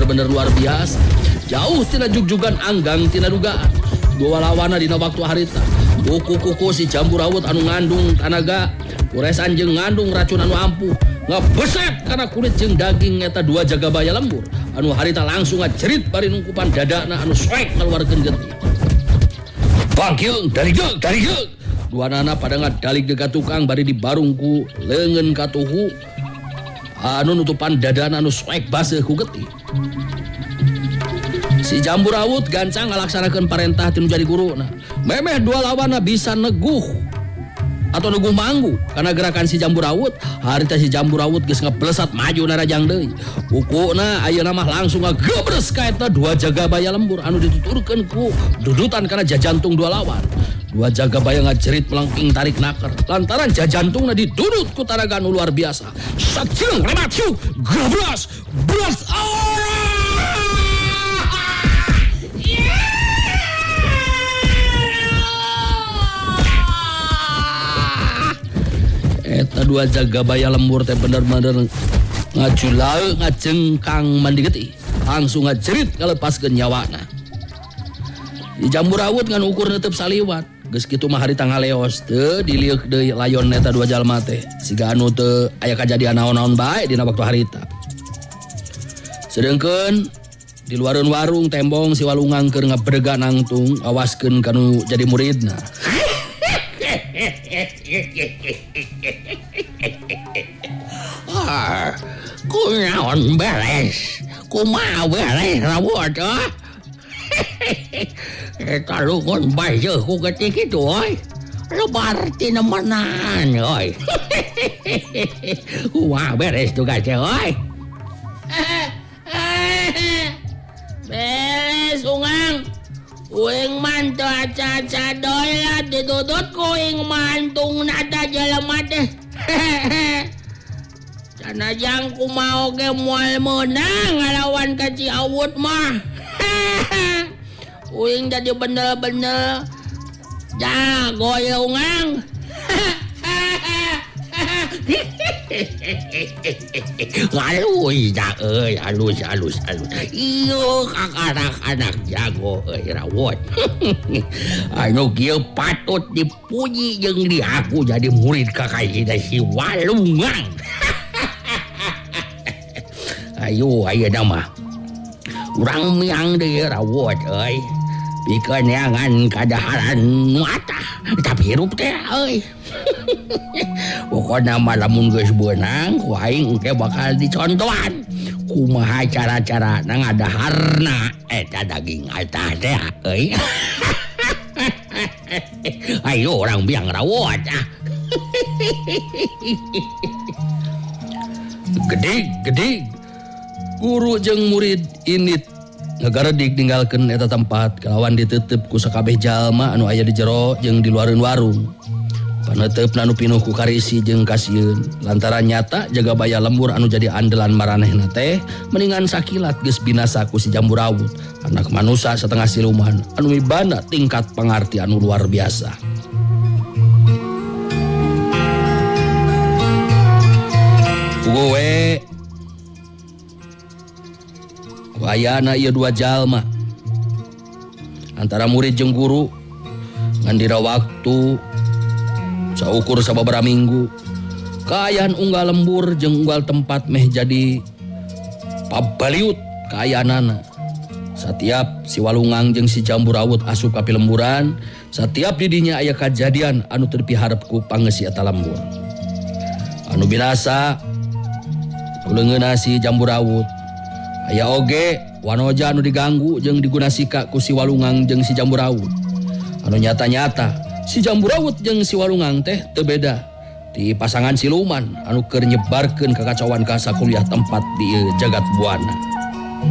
bener-bener luar biasa. Jauh tina jugjugan anggang tina dugaan. Dua lawana dina waktu harita. Kuku-kuku si jambu rawut anu ngandung tanaga. Kuresan jeung ngandung racun anu ampuh. Ngebeset karena kulit jeung daging eta dua jagabaya lembur. Anu harita langsung ngajerit bari nungkupan dadana anu soek ngaluarkeun getih. Bangkil dalig. Dua nana pada ngadalig dekat tukang bari dibarungku leungeun katuhu. Anu nutupan dadana anu soek baseuh ku getih. Si jambu rawut gancang ngalaksanakeun parentah tinu jadi guruna. Memeh dua lawanna bisa neguh atau neguh manggu karena gerakan si jambu rawut. Harita si jambu rawut geus ngablesat maju narajang deui. Pukuna ayeuna mah langsung ngagebres ka eta dua jagabaya lembur anu dituturkeun ku dudutan kana jajantung dua lawan. Dua jagabaya ngajerit melengking tarik naker lantaran jajantungna didudut ku tanaga anu luar biasa. Sajeung lemat syuk gebras blas. Eta dua jagabaya lembur teh bener-bener ngajulaeu ngajengkang mandi getih. Langsung ngajerit ngalepaskeun nyawana. Di jambu rawut ngan ukur neuteup saliwat. Geus kitu mah harita ngaleos teu diliuk deui layon eta dua jalma teh. Siga anu teu aya kajadian naon-naon bae dina waktu harita. Sedengkeun di luareun warung tembong si walungang keur ngabrega nangtung awaskeun kanu jadi muridna. Kunaon beres? Kumaha beres rawut? Eta lungun bae ku getih kitu euy. Lebar tina menan euy. Kumaha beres tugas euy? Beres ungang. Uing mantu aca-aca doy lah didudut kuing mantung nada jelema teh. Sanajang ku mau ge moal meunang ngalawan ka si Awut mah. Uing jadi bener-bener jago ya ungang. Halus dah halus. Iyo anak-anak jago rawut. Anu kieu patut dipuji jeung diaku jadi murid kakayina si Walungang. Ayo mah. Urang miang deui rawut euy. Pikeun neangan kadaharan mata tapi hirup teh euy. Pokona mah lamun geus beunang ku aing engke bakal dicontohan kumaha cara-carana ngadaharna eta daging altah teh euy. Ayo orang biang rawat. Gede guru jeung murid init ngagaredik ninggalkeun eta tempat kalawan diteuteub ku sakabeh jalma anu aya di jero jeung di luareun warung. Paneteupna anu pinuh ku karisi jeung kasieun lantaran nyata jagabaya lembur anu jadi andelan maranehna teh mendingan sakilat geus binasa ku si jambu rawut, anak manusia setengah siluman anu mibana tingkat pangarti anu luar biasa. Kuwe wayana ieu dua jalma antara murid jeung guru ngan dina waktu saukur sababaraha minggu kaayaan unggal lembur jeung unggal tempat meh jadi pabaliut kaayaanana. Satiap si Walungang jeung si jambu rawut asup ka pilemburan, satiap di dinya aya kajadian anu teu dipiharep ku pangeus eta lembur. Anu binasa kuleungeunna si jambu rawut aya oge wanoja anu diganggu jeung digunasika ku si Walungang jeung si jambu rawut. Anu nyata-nyata si jambu rawut jeung si Walungang teh teu beda ti pasangan siluman anu keur nyebarkeun kakacauan ka sakuliah tempat di jagat buana.